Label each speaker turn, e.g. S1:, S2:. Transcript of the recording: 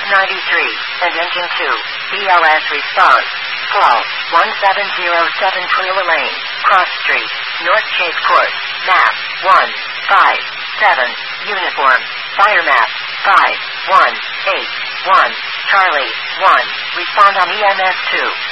S1: and engine 2. BLS response. Fall, 1707 Twila Lane, Cross Street, North Chase Court. Map, 157. Uniform. Fire map, 5181. Charlie, 1. Respond on EMS 2.